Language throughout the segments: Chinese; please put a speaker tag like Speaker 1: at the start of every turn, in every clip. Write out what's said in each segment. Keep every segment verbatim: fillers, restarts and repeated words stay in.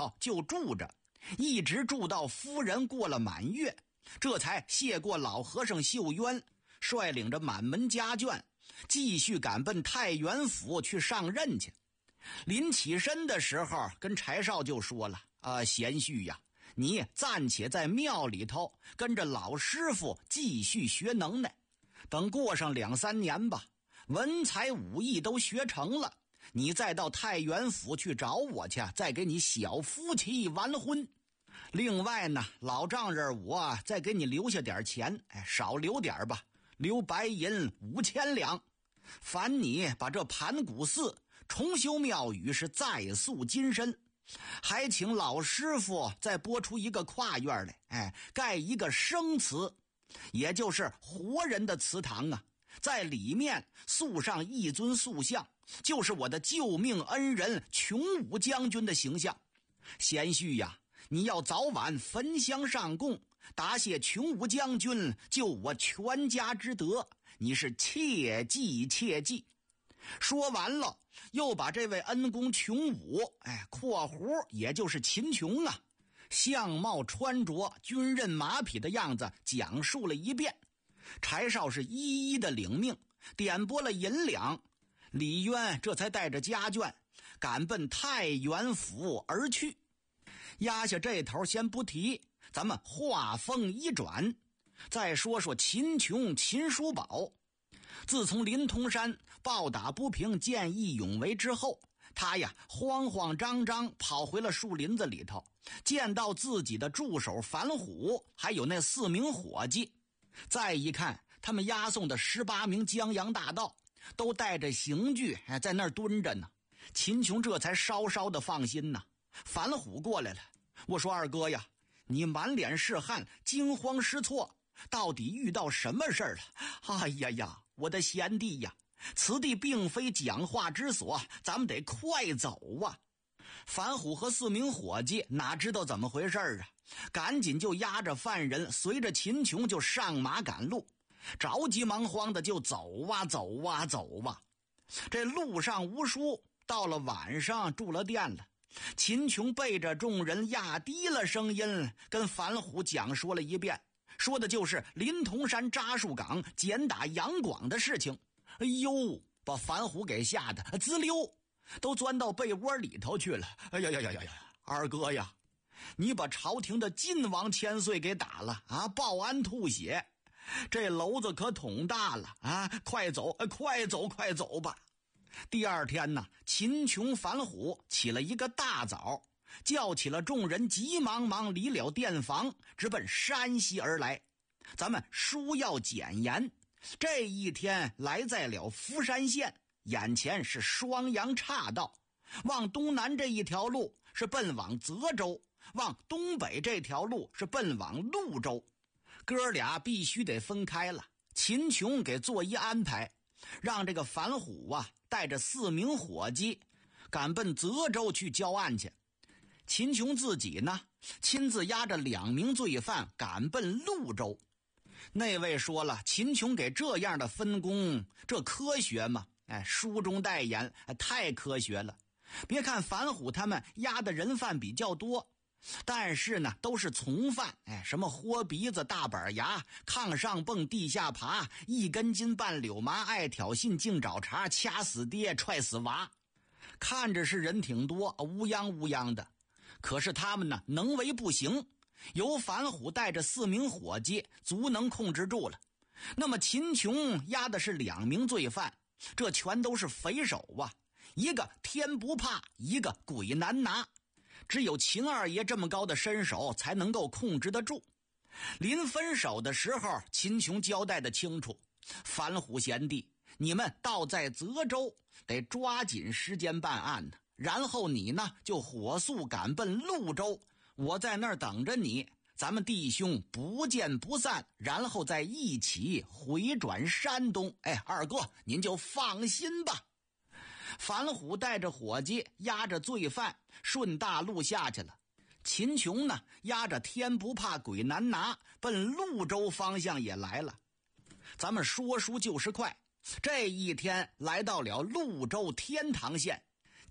Speaker 1: 头就住着，一直住到夫人过了满月，这才谢过老和尚秀渊，率领着满门家眷继续赶奔太原府去上任去。临起身的时候，跟柴少就说了：啊，贤婿呀，你暂且在庙里头跟着老师傅继续学能耐，等过上两三年吧，文才武艺都学成了，你再到太原府去找我去，再给你小夫妻完婚。另外呢，老丈人我再给你留下点钱，哎，少留点吧，留白银五千两。烦你把这盘古寺重修庙宇，是再塑金身，还请老师傅再拨出一个跨院来，哎，盖一个生祠，也就是活人的祠堂啊，在里面塑上一尊塑像，就是我的救命恩人琼武将军的形象。贤婿呀，你要早晚焚香上供，答谢琼武将军救我全家之德，你是切记切记。说完了，又把这位恩公琼武，哎，括弧也就是秦琼啊，相貌穿着军刃马匹的样子讲述了一遍。柴少是一一的领命，点拨了银两，李渊这才带着家眷赶奔太原府而去。压下这头先不提，咱们话锋一转，再说说秦琼秦叔宝。自从林通山暴打不平见义勇为之后，他呀慌慌张张跑回了树林子里头，见到自己的助手樊虎还有那四名伙计，再一看他们押送的十八名江洋大盗都带着刑具在那儿蹲着呢，秦琼这才稍稍的放心呢。樊虎过来了，我说二哥呀，你满脸是汗，惊慌失措，到底遇到什么事儿了？哎呀呀，我的贤弟呀，此地并非讲话之所，咱们得快走啊。樊虎和四名伙计哪知道怎么回事啊，赶紧就押着犯人随着秦琼就上马赶路，着急忙慌的就走啊走啊走啊。这路上无书，到了晚上住了店了，秦琼背着众人压低了声音跟樊虎讲说了一遍，说的就是林同山扎树岗简打杨广的事情。哎呦，把樊虎给吓得滋溜都钻到被窝里头去了。哎呀呀呀呀呀，二哥呀，你把朝廷的晋王千岁给打了啊，报案吐血，这篓子可捅大了啊，快走快走快走吧。第二天呢，秦琼樊虎起了一个大早，叫起了众人，急忙忙离了店房，直奔山西而来。咱们书要简言，这一天来在了福山县，眼前是双阳岔道，往东南这一条路是奔往泽州，往东北这条路是奔往潞州。哥俩必须得分开了，秦琼给做一安排，让这个樊虎啊带着四名伙计赶奔泽州去交案去。秦琼自己呢，亲自押着两名罪犯赶奔潞州。那位说了，秦琼给这样的分工，这科学吗？哎，书中代言，哎，太科学了。别看樊虎他们押的人犯比较多，但是呢都是从犯，哎，什么豁鼻子、大板牙、炕上蹦、地下爬、一根筋、半柳麻、爱挑衅、净找茬、掐死爹、踹死娃，看着是人挺多，乌泱乌泱的。可是他们呢能为不行，由樊虎带着四名伙计足能控制住了。那么秦琼押的是两名罪犯，这全都是匪首啊，一个天不怕，一个鬼难拿，只有秦二爷这么高的身手才能够控制得住。临分手的时候，秦琼交代的清楚，樊虎贤弟，你们到在泽州得抓紧时间办案呢，然后你呢就火速赶奔潞州，我在那儿等着你，咱们弟兄不见不散，然后再一起回转山东。哎，二哥您就放心吧。樊虎带着伙计押着罪犯顺大路下去了，秦琼呢押着天不怕鬼难拿奔潞州方向也来了。咱们说书就是快，这一天来到了潞州天堂县，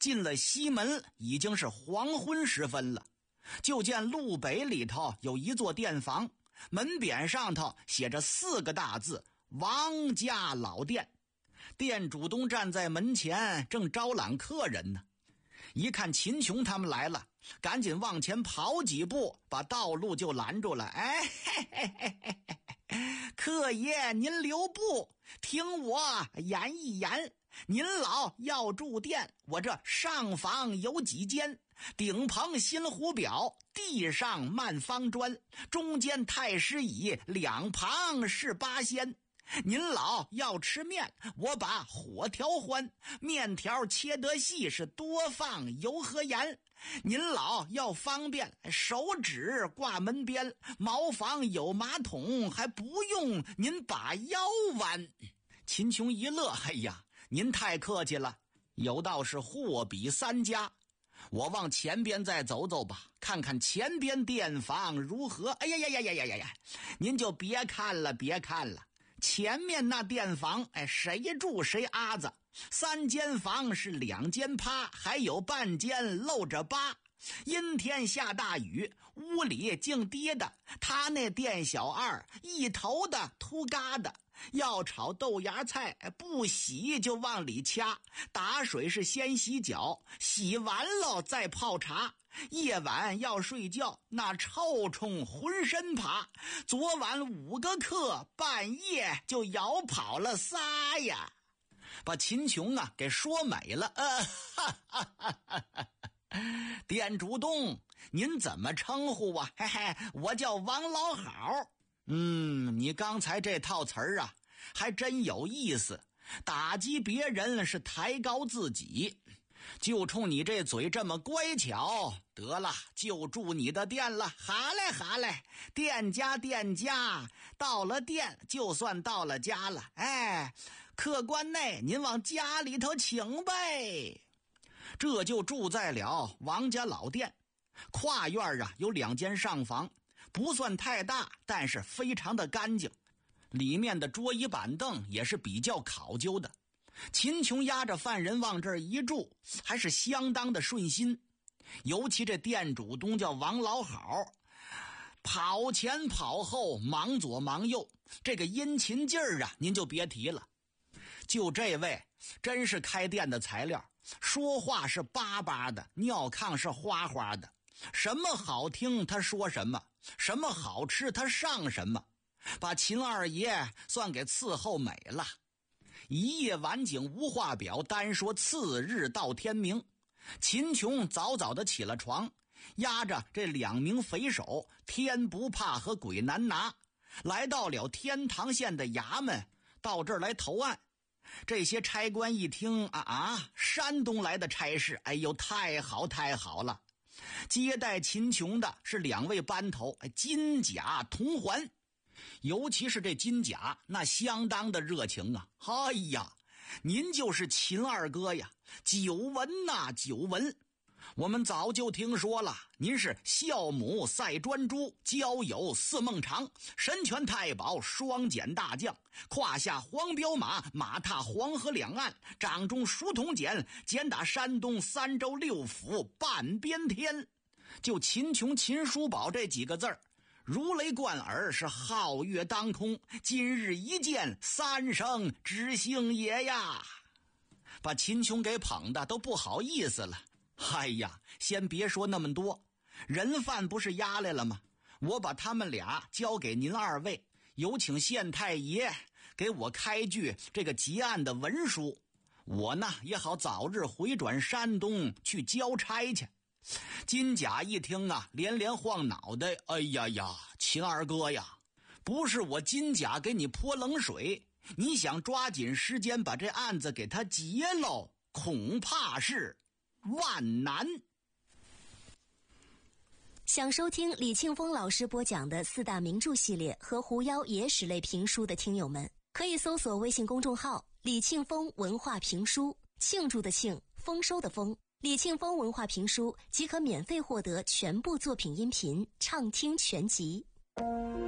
Speaker 1: 进了西门，已经是黄昏时分了。就见路北里头有一座店房，门匾上头写着四个大字：王家老店。店主东站在门前，正招揽客人呢。一看秦琼他们来了，赶紧往前跑几步，把道路就拦住了。哎，嘿嘿嘿嘿嘿，客爷您留步，听我言一言。您老要住店，我这上房有几间，顶棚新湖表，地上漫方砖，中间太师椅，两旁是八仙。您老要吃面，我把火条欢，面条切得细，是多放油和盐。您老要方便，手指挂门边，茅房有马桶，还不用您把腰弯。秦琼一乐，哎呀，您太客气了，有道是货比三家，我往前边再走走吧，看看前边店房如何。哎呀呀呀呀呀呀呀，您就别看了别看了，前面那店房，哎，谁住谁阿子，三间房是两间趴，还有半间露着疤。阴天下大雨，屋里竟跌的，他那店小二一头的秃疙瘩，要炒豆芽菜不洗就往里掐，打水是先洗脚，洗完了再泡茶。夜晚要睡觉，那臭虫浑身爬，昨晚五个客半夜就咬跑了仨呀，把秦琼啊给说美了。呃哈哈哈哈哈店主东，您怎么称呼啊？嘿嘿，我叫王老好。嗯，你刚才这套词儿啊，还真有意思。打击别人是抬高自己，就冲你这嘴这么乖巧，得了，就住你的店了。好嘞，好嘞，店家店家，到了店就算到了家了。哎，客官内，您往家里头请呗。这就住在了王家老店，跨院啊有两间上房，不算太大，但是非常的干净，里面的桌椅板凳也是比较考究的。秦琼押着犯人往这儿一住，还是相当的顺心。尤其这店主东叫王老好，跑前跑后，忙左忙右，这个殷勤劲儿啊，您就别提了。就这位真是开店的材料，说话是巴巴的，尿炕是哗哗的，什么好听他说什么，什么好吃他上什么，把秦二爷算给伺候美了。一夜晚景无话表，单说次日到天明，秦琼早早的起了床，押着这两名匪首，天不怕和鬼难拿，来到了天堂县的衙门，到这儿来投案。这些差官一听啊啊，山东来的差事，哎呦，太好太好了！接待秦琼的是两位班头，金甲同环，尤其是这金甲，那相当的热情啊！哎呀，您就是秦二哥呀，久闻呐久闻。我们早就听说了，您是孝母赛专诸，交友似孟尝，神拳太保，双锏大将，胯下黄骠马，马踏黄河两岸，掌中书童锏，简打山东三州六府半边天。就秦琼秦叔宝这几个字儿，如雷贯耳，是皓月当空，今日一见，三生知姓也呀！把秦琼给捧的都不好意思了。哎呀，先别说那么多，人犯不是押来了吗？我把他们俩交给您二位，有请县太爷给我开具这个结案的文书，我呢也好早日回转山东去交差去。金甲一听啊，连连晃脑袋，哎呀呀，秦二哥呀，不是我金甲给你泼冷水，你想抓紧时间把这案子给他结喽，恐怕是万难。
Speaker 2: 想收听李庆峰老师播讲的四大名著系列和狐妖野史类评书的听友们，可以搜索微信公众号李庆峰文化评书，庆祝的庆，丰收的丰，李庆峰文化评书即可免费获得全部作品音频畅听全集。